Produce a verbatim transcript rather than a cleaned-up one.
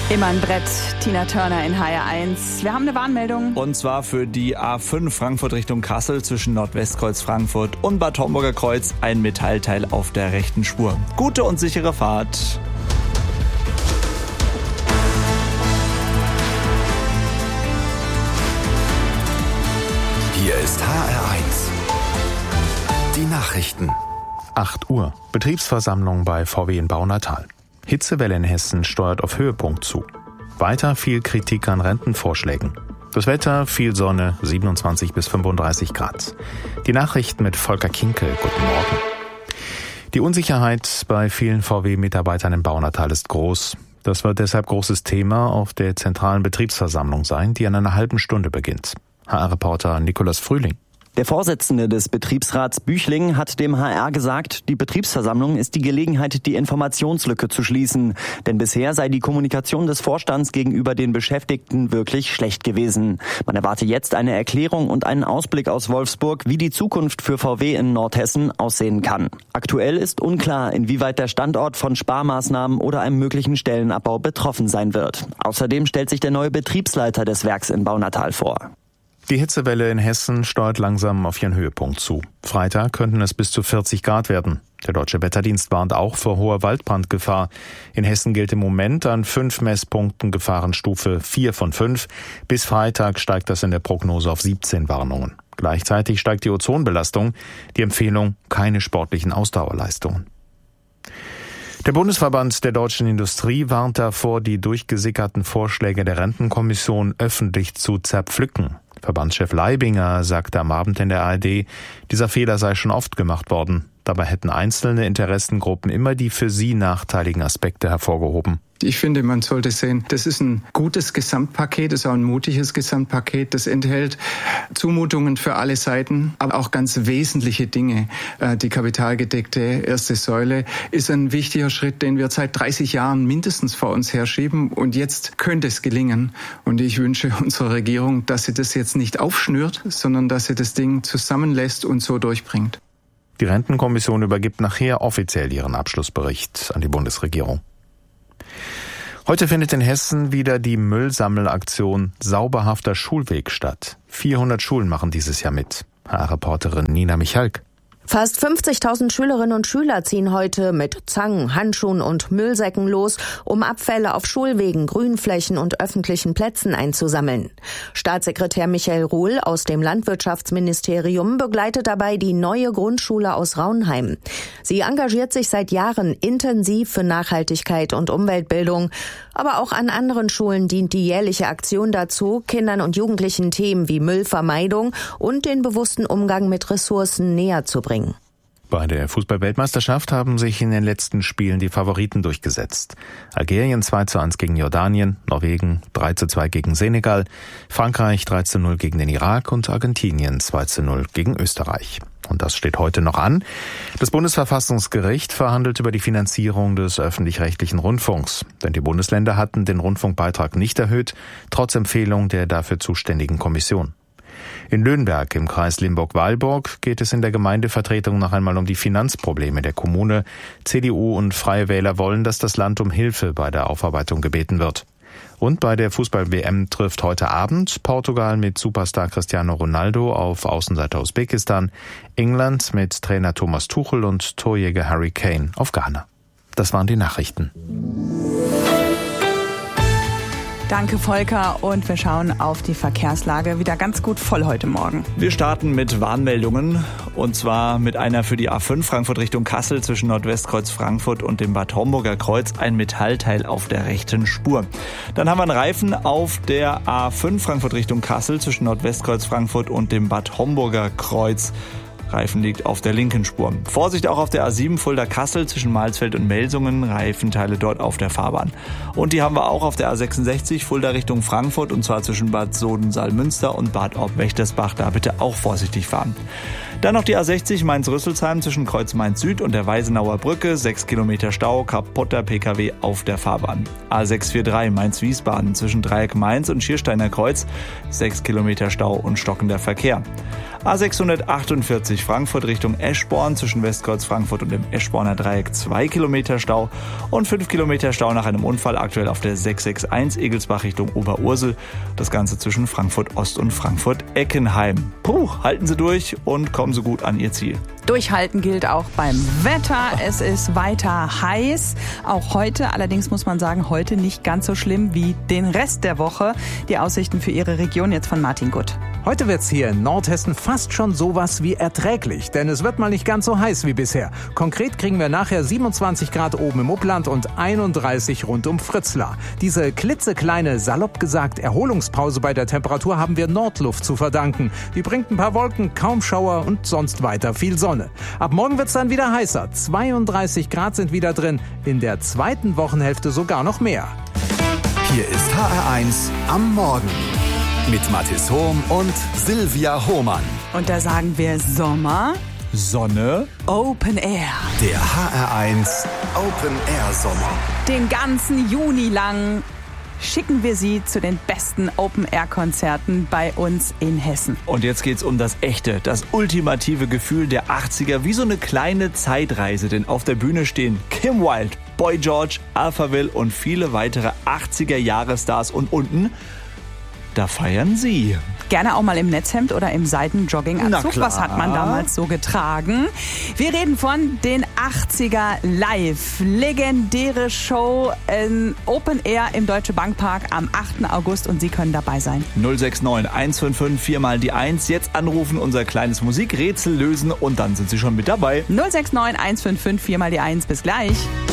Immer ein Brett, Tina Turner in H R eins. Wir haben eine Warnmeldung. Und zwar für die A fünf Frankfurt Richtung Kassel zwischen Nordwestkreuz Frankfurt und Bad Homburger Kreuz ein Metallteil auf der rechten Spur. Gute und sichere Fahrt. Hier ist H R eins. Die Nachrichten. acht Uhr. Betriebsversammlung bei V W in Baunatal. Hitzewelle in Hessen steuert auf Höhepunkt zu. Weiter viel Kritik an Rentenvorschlägen. Das Wetter, viel Sonne, siebenundzwanzig bis fünfunddreißig Grad. Die Nachrichten mit Volker Kinkel. Guten Morgen. Die Unsicherheit bei vielen V W-Mitarbeitern im Baunatal ist groß. Das wird deshalb großes Thema auf der zentralen Betriebsversammlung sein, die in einer halben Stunde beginnt. H R-Reporter Nikolaus Frühling. Der Vorsitzende des Betriebsrats Büchling hat dem H R gesagt, die Betriebsversammlung ist die Gelegenheit, die Informationslücke zu schließen. Denn bisher sei die Kommunikation des Vorstands gegenüber den Beschäftigten wirklich schlecht gewesen. Man erwarte jetzt eine Erklärung und einen Ausblick aus Wolfsburg, wie die Zukunft für V W in Nordhessen aussehen kann. Aktuell ist unklar, inwieweit der Standort von Sparmaßnahmen oder einem möglichen Stellenabbau betroffen sein wird. Außerdem stellt sich der neue Betriebsleiter des Werks in Baunatal vor. Die Hitzewelle in Hessen steuert langsam auf ihren Höhepunkt zu. Freitag könnten es bis zu vierzig Grad werden. Der Deutsche Wetterdienst warnt auch vor hoher Waldbrandgefahr. In Hessen gilt im Moment an fünf Messpunkten Gefahrenstufe vier von fünf. Bis Freitag steigt das in der Prognose auf siebzehn Warnungen. Gleichzeitig steigt die Ozonbelastung. Die Empfehlung, keine sportlichen Ausdauerleistungen. Der Bundesverband der deutschen Industrie warnt davor, die durchgesickerten Vorschläge der Rentenkommission öffentlich zu zerpflücken. Verbandschef Leibinger sagte am Abend in der A R D, dieser Fehler sei schon oft gemacht worden. Dabei hätten einzelne Interessengruppen immer die für sie nachteiligen Aspekte hervorgehoben. Ich finde, man sollte sehen, das ist ein gutes Gesamtpaket, das ist auch ein mutiges Gesamtpaket. Das enthält Zumutungen für alle Seiten, aber auch ganz wesentliche Dinge. Die kapitalgedeckte erste Säule ist ein wichtiger Schritt, den wir seit dreißig Jahren mindestens vor uns herschieben. Und jetzt könnte es gelingen. Und ich wünsche unserer Regierung, dass sie das jetzt nicht aufschnürt, sondern dass sie das Ding zusammenlässt und so durchbringt. Die Rentenkommission übergibt nachher offiziell ihren Abschlussbericht an die Bundesregierung. Heute findet in Hessen wieder die Müllsammelaktion Sauberhafter Schulweg statt. vierhundert Schulen machen dieses Jahr mit. H R-Reporterin Nina Michalk. Fast fünfzigtausend Schülerinnen und Schüler ziehen heute mit Zangen, Handschuhen und Müllsäcken los, um Abfälle auf Schulwegen, Grünflächen und öffentlichen Plätzen einzusammeln. Staatssekretär Michael Ruhl aus dem Landwirtschaftsministerium begleitet dabei die neue Grundschule aus Raunheim. Sie engagiert sich seit Jahren intensiv für Nachhaltigkeit und Umweltbildung. Aber auch an anderen Schulen dient die jährliche Aktion dazu, Kindern und Jugendlichen Themen wie Müllvermeidung und den bewussten Umgang mit Ressourcen näher zu bringen. Bei der Fußball-Weltmeisterschaft haben sich in den letzten Spielen die Favoriten durchgesetzt. Algerien zwei zu eins gegen Jordanien, Norwegen drei zu zwei gegen Senegal, Frankreich drei zu null gegen den Irak und Argentinien zwei zu null gegen Österreich. Und das steht heute noch an. Das Bundesverfassungsgericht verhandelt über die Finanzierung des öffentlich-rechtlichen Rundfunks. Denn die Bundesländer hatten den Rundfunkbeitrag nicht erhöht, trotz Empfehlung der dafür zuständigen Kommission. In Löhnberg im Kreis Limburg-Weilburg geht es in der Gemeindevertretung noch einmal um die Finanzprobleme der Kommune. C D U und Freie Wähler wollen, dass das Land um Hilfe bei der Aufarbeitung gebeten wird. Und bei der Fußball-W M trifft heute Abend Portugal mit Superstar Cristiano Ronaldo auf Außenseiter Usbekistan, England mit Trainer Thomas Tuchel und Torjäger Harry Kane auf Ghana. Das waren die Nachrichten. Danke, Volker. Und wir schauen auf die Verkehrslage. Wieder ganz gut voll heute Morgen. Wir starten mit Warnmeldungen. Und zwar mit einer für die A fünf Frankfurt Richtung Kassel zwischen Nordwestkreuz Frankfurt und dem Bad Homburger Kreuz. Ein Metallteil auf der rechten Spur. Dann haben wir einen Reifen auf der A fünf Frankfurt Richtung Kassel zwischen Nordwestkreuz Frankfurt und dem Bad Homburger Kreuz. Reifen liegt auf der linken Spur. Vorsicht auch auf der A sieben Fulda-Kassel zwischen Malsfeld und Melsungen, Reifenteile dort auf der Fahrbahn. Und die haben wir auch auf der A sechsundsechzig Fulda Richtung Frankfurt und zwar zwischen Bad Soden-Salmünster und Bad Orb-Wächtersbach. Da bitte auch vorsichtig fahren. Dann noch die A sechzig Mainz-Rüsselsheim zwischen Kreuz Mainz Süd und der Weisenauer Brücke, sechs Kilometer Stau, kaputter P K W auf der Fahrbahn. A sechshundertdreißig Mainz-Wiesbaden zwischen Dreieck Mainz und Schiersteiner Kreuz, sechs Kilometer Stau und stockender Verkehr. A sechshundertachtundvierzig Frankfurt Richtung Eschborn zwischen Westkreuz Frankfurt und dem Eschborner Dreieck zwei Kilometer Stau und fünf Kilometer Stau nach einem Unfall aktuell auf der sechs sechs eins Egelsbach Richtung Oberursel. Das Ganze zwischen Frankfurt Ost und Frankfurt Eckenheim. Puh, halten Sie durch und kommen Sie gut an Ihr Ziel. Durchhalten gilt auch beim Wetter. Es ist weiter heiß. Auch heute. Allerdings muss man sagen, heute nicht ganz so schlimm wie den Rest der Woche. Die Aussichten für Ihre Region jetzt von Martin Gutt. Heute wird's hier in Nordhessen fast schon sowas wie erträglich, denn es wird mal nicht ganz so heiß wie bisher. Konkret kriegen wir nachher siebenundzwanzig Grad oben im Upland und einunddreißig rund um Fritzlar. Diese klitzekleine, salopp gesagt, Erholungspause bei der Temperatur haben wir Nordluft zu verdanken. Die bringt ein paar Wolken, kaum Schauer und sonst weiter viel Sonne. Ab morgen wird's dann wieder heißer. zweiunddreißig Grad sind wieder drin, in der zweiten Wochenhälfte sogar noch mehr. Hier ist H R eins am Morgen mit Mathis Hohm und Silvia Hohmann. Und da sagen wir Sommer, Sonne, Open Air. Der H R eins Open Air Sommer. Den ganzen Juni lang schicken wir Sie zu den besten Open-Air-Konzerten bei uns in Hessen. Und jetzt geht's um das echte, das ultimative Gefühl der achtziger, wie so eine kleine Zeitreise. Denn auf der Bühne stehen Kim Wilde, Boy George, Alphaville und viele weitere achtziger-Jahre-Stars. Und unten, da feiern Sie. Gerne auch mal im Netzhemd oder im Seitenjogginganzug. Was hat man damals so getragen? Wir reden von den achtziger Live. Legendäre Show in Open Air im Deutsche Bank Park am achten August und Sie können dabei sein. null sechs neun eins fünf fünf vier mal die eins. Jetzt anrufen, unser kleines Musikrätsel lösen und dann sind Sie schon mit dabei. null sechs neun eins fünf fünf vier mal die eins. Bis gleich.